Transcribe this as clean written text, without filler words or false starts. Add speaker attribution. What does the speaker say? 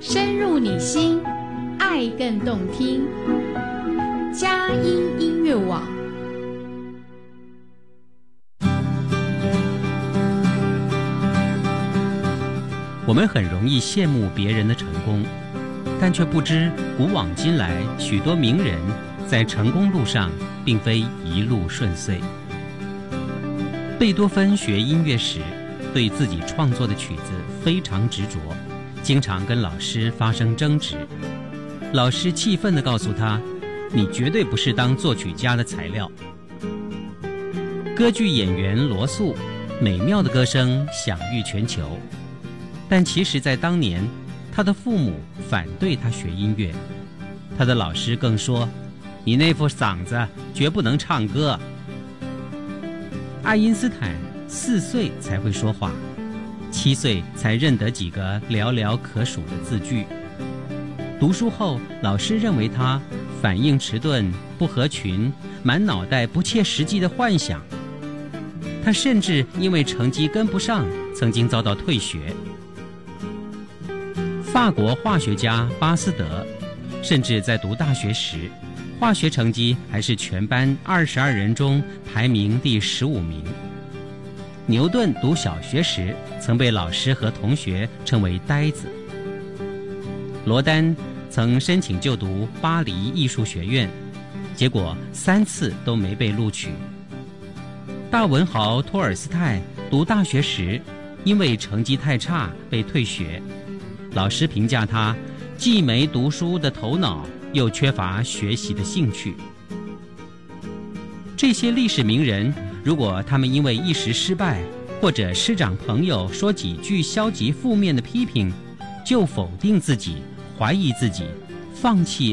Speaker 1: 深入你心，爱更动听。佳音音乐网。
Speaker 2: 我们很容易羡慕别人的成功，但却不知古往今来许多名人在成功路上并非一路顺遂。贝多芬学音乐时，对自己创作的曲子非常执着，经常跟老师发生争执。老师气愤地告诉他：“你绝对不是当作曲家的材料。”歌剧演员罗素美妙的歌声享誉全球，但其实在当年，他的父母反对他学音乐，他的老师更说：“你那副嗓子绝不能唱歌。”爱因斯坦4岁才会说话，7岁才认得几个寥寥可数的字句。读书后，老师认为他反应迟钝、不合群，满脑袋不切实际的幻想。他甚至因为成绩跟不上，曾经遭到退学。法国化学家巴斯德，甚至在读大学时，化学成绩还是全班22人中排名第15名。牛顿读小学时，曾被老师和同学称为呆子。罗丹曾申请就读巴黎艺术学院，结果3次都没被录取。大文豪托尔斯泰读大学时，因为成绩太差被退学，老师评价他既没读书的头脑，又缺乏学习的兴趣。这些历史名人，如果他们因为一时失败，或者师长朋友说几句消极负面的批评，就否定自己，怀疑自己，放弃